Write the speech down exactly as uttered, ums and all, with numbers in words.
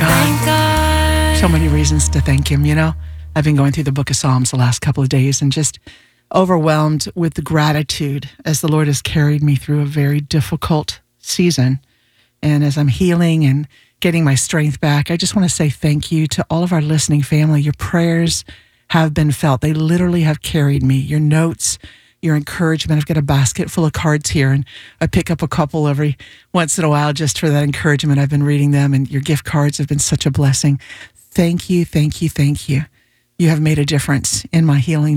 God. So many reasons to thank him, you know. I've been going through the book of Psalms the last couple of days and just overwhelmed with the gratitude as the Lord has carried me through a very difficult season. And as I'm healing and getting my strength back, I just want to say thank you to all of our listening family. Your prayers have been felt. They literally have carried me. Your notes, your encouragement. I've got a basket full of cards here, and I pick up a couple every once in a while just for that encouragement. I've been reading them, and your gift cards have been such a blessing. Thank you, thank you, thank you. You have made a difference in my healing